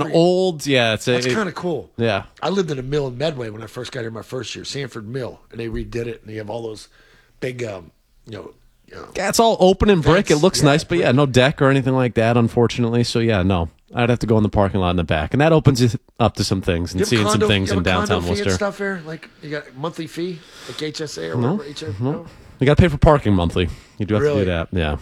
old, yeah. That's kind of cool. Yeah. I lived in a mill in Medway when I first got here my first year, Sanford Mill, and they redid it, and they have all those big, Yeah, it's all open and brick. It looks nice, but no deck or anything like that, unfortunately. So, no. I'd have to go in the parking lot in the back. And that opens it up to some things and seeing some things in downtown fee Worcester. And stuff here? Like, you got a monthly fee? Like HSA or whatever? No? You got to pay for parking monthly. You do have to Really? do that. Yeah.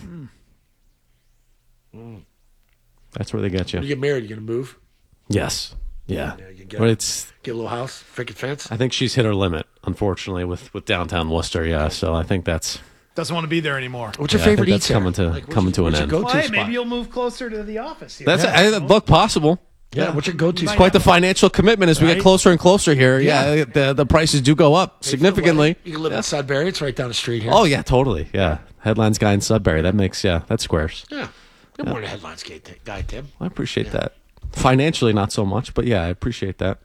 That's where they get you. When you get married, you going to move? Yes. Yeah. You But it's... Get a little house, picket fence? I think she's hit her limit, unfortunately, with downtown Worcester. Yeah, so I think that's... Doesn't want to be there anymore. What's your favorite that's eats there? coming to an end. Well, hey, maybe you'll move closer to the office here. Look possible. Yeah, what's your go-to spot? Quite the financial commitment as we get closer and closer here. Yeah, the prices do go up significantly. You can live in Sudbury. It's right down the street here. Oh, yeah, totally. Yeah. Headlines guy in Sudbury. That makes, that's squares. Yeah. You're more than a headlines guy, Tim. I appreciate that. Financially, not so much, but I appreciate that.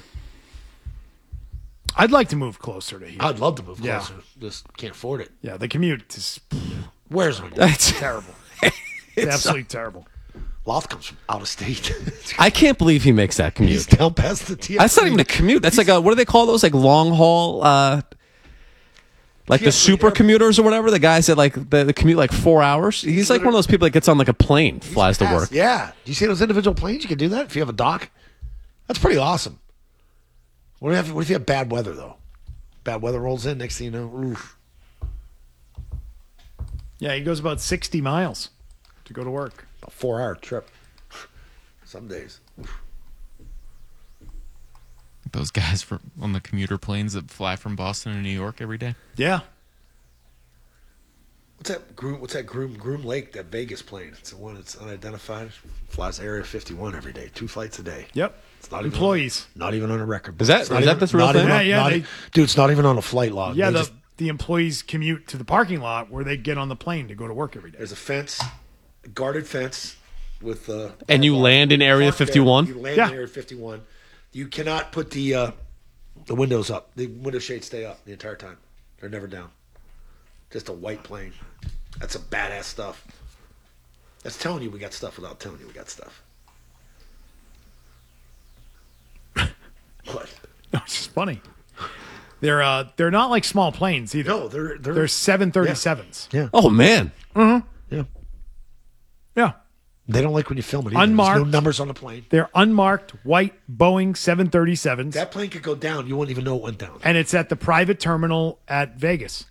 I'd like to move closer to here. I'd love to move Yeah. closer. Just can't afford it. Yeah, the commute is Where's it? That's terrible. It's absolutely terrible. Loth comes from out of state. I can't believe he makes that commute. He's down past the TFC. That's not even a commute. That's like what do they call those? Like long haul, like the super commuters or whatever. The guys that like the commute like 4 hours. He's like one of those people that gets on like a plane, flies to work. Yeah. Do you see those individual planes? You can do that if you have a dock. That's pretty awesome. What if you have bad weather though? Bad weather rolls in. Next thing you know, oof. Yeah, he goes about 60 miles to go to work. About 4 hour trip. Some days. Those guys on the commuter planes that fly from Boston to New York every day. Yeah. What's that Groom Lake? That Vegas plane? It's the one that's unidentified. Flies Area 51 every day. 2 flights a day. Yep. It's not Employees. Not even on a record. Is that this real thing? Dude, it's not even on a flight log. Yeah, the employees commute to the parking lot where they get on the plane to go to work every day. There's a fence, a guarded fence with and you land in Area 51? You land in Area 51. You cannot put the windows up. The window shades stay up the entire time. They're never down. Just a white plane. That's some badass stuff. That's telling you we got stuff without telling you we got stuff. What? No, it's just funny. They're not like small planes either. No, they're 737s. Yeah. Oh man. Yeah. Yeah. They don't like when you film it either. Unmarked. There's no numbers on the plane. They're unmarked white Boeing 737s. That plane could go down. You wouldn't even know it went down. And it's at the private terminal in Vegas.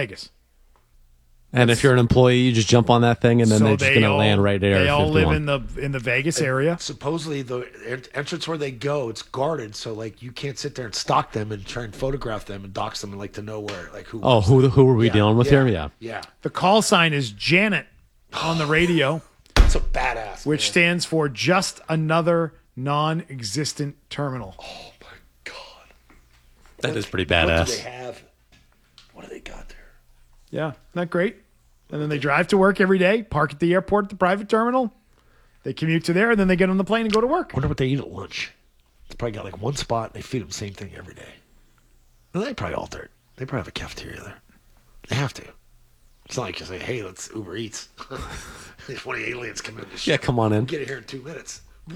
And if you're an employee, you just jump on that thing, and then they're just going to land right there. They all live in the Vegas area. Supposedly, the entrance where they go, it's guarded, so like you can't sit there and stalk them and try and photograph them and dox them and like to know where like who. Oh, who are we dealing with here? Yeah. Yeah. The call sign is Janet on the radio. That's a badass. Which stands for just another non-existent terminal. Oh my god. That is pretty What badass. do they have? What do they got there? Yeah, isn't that great? And then they drive to work every day, park at the airport at the private terminal. They commute to there, and then they get on the plane and go to work. I wonder what they eat at lunch. It's probably got like one spot, and they feed them the same thing every day. Well, they probably alter it. They probably have a cafeteria there. They have to. It's not like you say, hey, let's Uber Eats. These 20 aliens come in. Yeah, come on in. Get it here in 2 minutes.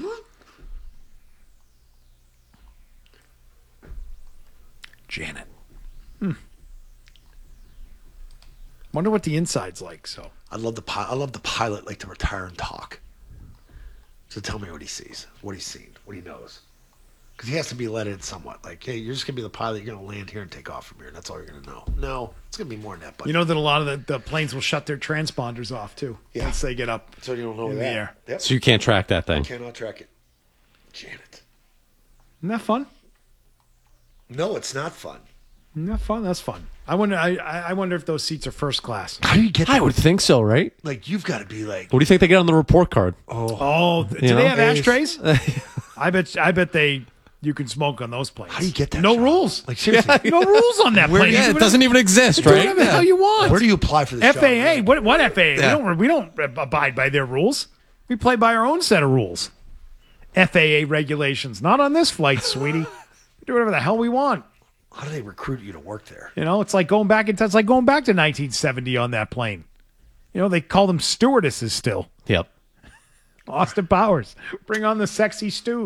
Janet. Wonder what the inside's like. So I love the pilot like to retire and talk. So tell me what he sees, what he's seen, what he knows. Because he has to be let in somewhat. Like, hey, you're just going to be the pilot. You're going to land here and take off from here. And that's all you're going to know. No, it's going to be more than that. But you know that a lot of the planes will shut their transponders off, too, once they get up so you don't know in that. the air. Yep. So you can't track that thing. Cannot track it. Janet. Isn't that fun? No, it's not fun. Isn't that fun? That's fun. I wonder if those seats are first class. How do you get that? I would think so, right? Like, you've got to be like... What do you think they get on the report card? Oh, do You know? they have ashtrays? I bet you can smoke on those planes. How do you get that No job? rules. Like, seriously. No rules on that plane. Yeah, it doesn't even exist, Do right? whatever the hell you want. Where do you apply for this FAA? job? What FAA? Yeah. We don't abide by their rules. We play by our own set of rules. FAA regulations. Not on this flight, sweetie. We do whatever the hell we want. How do they recruit you to work there? You know, it's like going back to 1970 on that plane. You know, they call them stewardesses still. Yep. Austin Powers. Bring on the sexy stew.